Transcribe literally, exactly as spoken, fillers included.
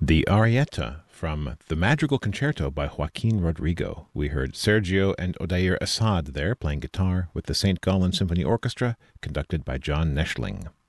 The Arietta from the Madrigal Concerto by Joaquin Rodrigo. We heard Sergio and Odair Assad there playing guitar with the Saint Gallen Symphony Orchestra, conducted by John Neschling.